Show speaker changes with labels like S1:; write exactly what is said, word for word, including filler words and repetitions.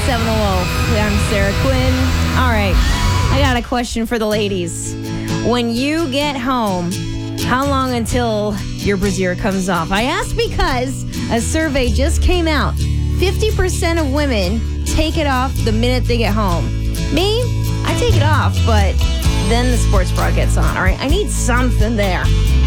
S1: seven oh. I'm Sarah Quinn. All right, I got a question for the ladies. When you get home, how long until your brassiere comes off? I asked because a survey just came out. fifty percent of women take it off the minute they get home. Me, I take it off, but then the sports bra gets on, all right? I need something there.